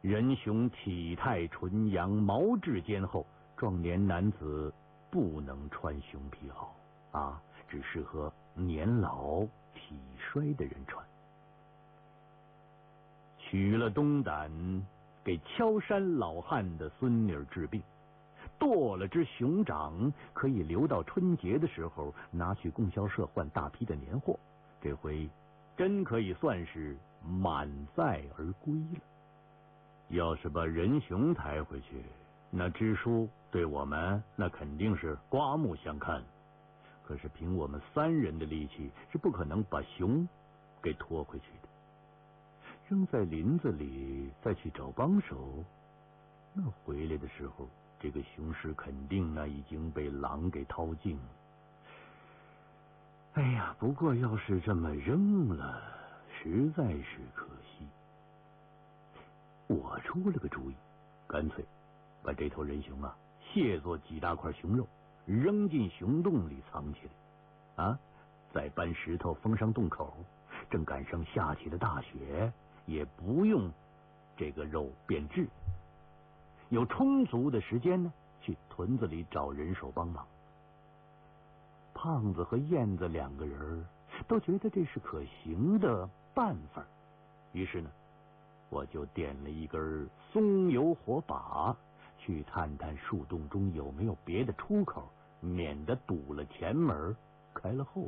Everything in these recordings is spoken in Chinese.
仁雄体态纯阳，毛质坚厚，壮年男子不能穿熊皮袄啊，只适合年老体衰的人穿。取了东胆给敲山老汉的孙女治病，剁了只熊掌，可以留到春节的时候拿去供销社换大批的年货。这回真可以算是满载而归了。要是把仁雄抬回去，那支书对我们那肯定是刮目相看。可是凭我们3人的力气是不可能把熊给拖回去的。扔在林子里再去找帮手，那回来的时候，这个雄狮肯定已经被狼给掏尽了。哎呀，不过要是这么扔了，实在是可惜。我出了个主意，干脆把这头仁雄卸作几大块熊肉，扔进熊洞里藏起来啊，再搬石头封上洞口，正赶上下起了大雪，也不用这个肉变质，有充足的时间去屯子里找人手帮忙。胖子和燕子2个人都觉得这是可行的办法，于是我就点了一根松油火把，去探探树洞中有没有别的出口，免得堵了前门，开了后门。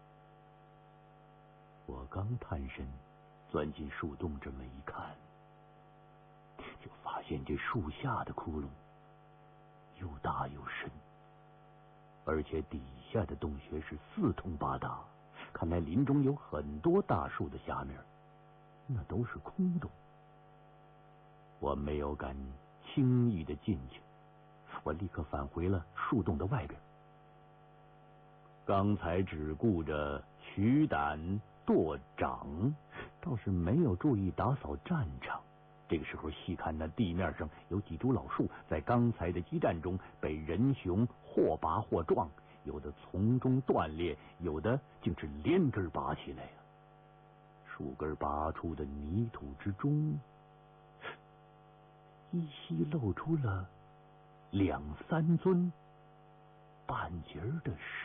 我刚探身钻进树洞，这么一看，就发现这树下的窟窿又大又深，而且底下的洞穴是4通8达，看来林中有很多大树的下面那都是空洞。我没有敢轻易的进去，我立刻返回了树洞的外边。刚才只顾着取胆剁掌，倒是没有注意打扫战场。这个时候细看那地面上有几株老树，在刚才的激战中被仁雄或拔或撞，有的从中断裂，有的竟是连根拔起来了。树根拔出的泥土之中，依稀露出了2、3尊半截的